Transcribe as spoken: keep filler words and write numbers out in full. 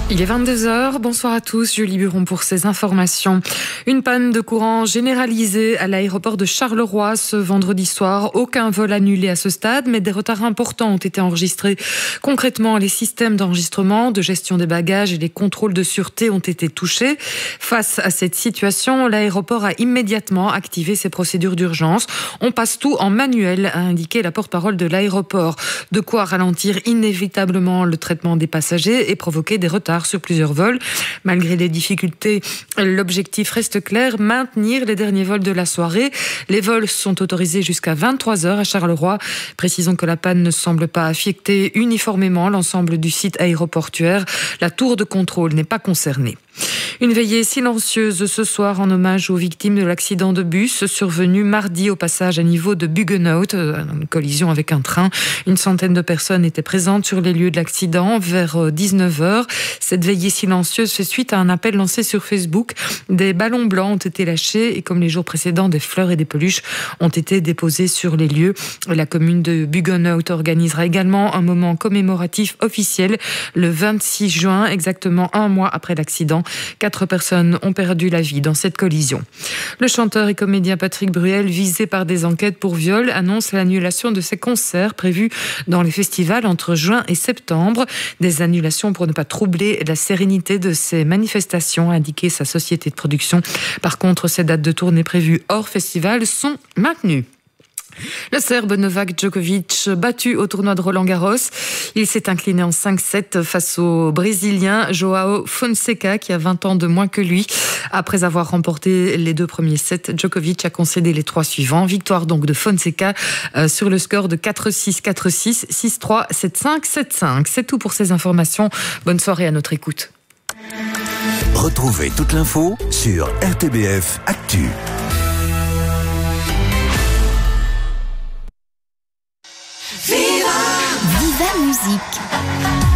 Il est vingt-deux heures, bonsoir à tous, Julie Buron pour ces informations. Une panne de courant généralisée à l'aéroport de Charleroi ce vendredi soir. Aucun vol annulé à ce stade, mais des retards importants ont été enregistrés. Concrètement, les systèmes d'enregistrement, de gestion des bagages et les contrôles de sûreté ont été touchés. Face à cette situation, l'aéroport a immédiatement activé ses procédures d'urgence. On passe tout en manuel, a indiqué la porte-parole de l'aéroport. De quoi ralentir inévitablement le traitement des passagers et provoquer des retards sur plusieurs vols. Malgré les difficultés, l'objectif reste clair, maintenir les derniers vols de la soirée. Les vols sont autorisés jusqu'à vingt-trois heures à Charleroi. Précisons que la panne ne semble pas affecter uniformément l'ensemble du site aéroportuaire. La tour de contrôle n'est pas concernée. Une veillée silencieuse ce soir en hommage aux victimes de l'accident de bus survenu mardi au passage à niveau de Buggenhout, une collision avec un train. Une centaine de personnes étaient présentes sur les lieux de l'accident vers dix-neuf heures. Cette veillée silencieuse fait suite à un appel lancé sur Facebook. Des ballons blancs ont été lâchés et comme les jours précédents, des fleurs et des peluches ont été déposées sur les lieux. La commune de Buggenhout organisera également un moment commémoratif officiel le vingt-six juin, exactement un mois après l'accident. Quatre personnes ont perdu la vie dans cette collision. Le chanteur et comédien Patrick Bruel, visé par des enquêtes pour viol, annonce l'annulation de ses concerts prévus dans les festivals entre juin et septembre. Des annulations pour ne pas troubler la sérénité de ces manifestations, a indiqué sa société de production. Par contre, ces dates de tournée prévues hors festival sont maintenues. Le Serbe Novak Djokovic, battu au tournoi de Roland-Garros. Il s'est incliné en cinq sept face au Brésilien João Fonseca, qui a vingt ans de moins que lui. Après avoir remporté les deux premiers sets, Djokovic a concédé les trois suivants. Victoire donc de Fonseca euh, sur le score de quatre six, quatre six, six trois, sept cinq, sept cinq. C'est tout pour ces informations. Bonne soirée à notre écoute. Retrouvez toute l'info sur R T B F Actu. Viva Musique.